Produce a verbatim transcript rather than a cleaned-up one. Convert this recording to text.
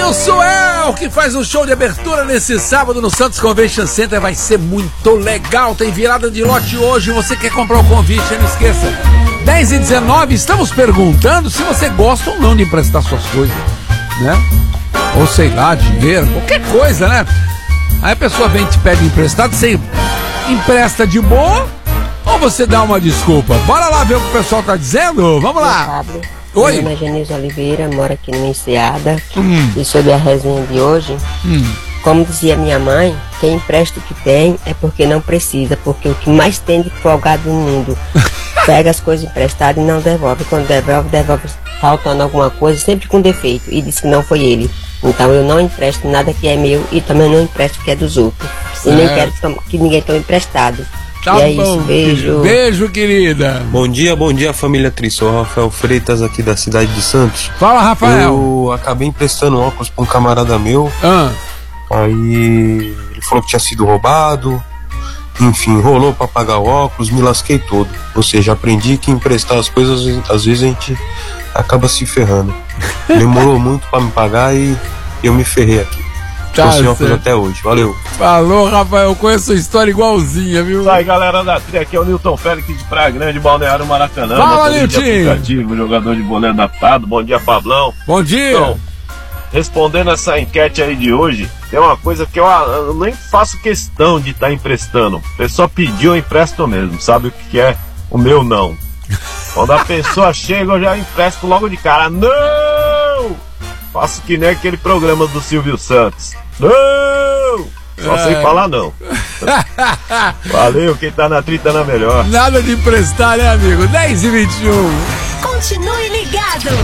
Suel, que faz um show de abertura nesse sábado no Santos Convention Center. Vai ser muito legal. Tem virada de lote hoje. Você quer comprar o convite, não esqueça. dez e dezenove, estamos perguntando se você gosta ou não de emprestar suas coisas, né? Ou sei lá, dinheiro, qualquer coisa, né? Aí a pessoa vem e te pede emprestado, você empresta de boa ou você dá uma desculpa? Bora lá ver o que o pessoal tá dizendo? Vamos lá. Oi. Meu nome é Genilza Oliveira, moro aqui no Enseada. Hum. E sobre a resenha de hoje, hum. como dizia minha mãe, quem empresta o que tem é porque não precisa, porque o que mais tem de folgado no mundo pega as coisas emprestadas e não devolve. Quando devolve, devolve faltando alguma coisa, sempre com defeito, e diz que não foi ele. Então eu não empresto nada que é meu e também não empresto o que é dos outros. E nem quero que ninguém tome emprestado. Tá e é bom, isso, beijo. Beijo, querida. Bom dia, bom dia, família Tri. Sou Rafael Freitas, aqui da cidade de Santos. Fala, Rafael. Eu acabei emprestando óculos pra um camarada meu. Ah. Aí ele falou que tinha sido roubado. Enfim, rolou pra pagar o óculos, me lasquei todo. Ou seja, aprendi que emprestar as coisas, às vezes a gente acaba se ferrando. Demorou muito pra me pagar e eu me ferrei aqui. Tô sem óculos até hoje, valeu. Falou, Rafael, conheço a história igualzinha, viu? Sai, galera da Tri, aqui é o Nilton Félix de Praia Grande, Balneário Maracanã. Fala, Nilton! Jogador de boleiro adaptado. Bom dia, Pablão. Bom dia! Então, respondendo essa enquete aí de hoje, tem uma coisa que eu, eu nem faço questão de estar tá emprestando. A pessoa pediu, eu empresto mesmo. Sabe o que é o meu não? Quando a pessoa chega, eu já empresto logo de cara. Não! Faço que nem aquele programa do Silvio Santos. Não! Só é. Sem falar não. Valeu, quem tá na Tri tá na melhor. Nada de emprestar, né, amigo? dez e vinte e um. Continue ligado.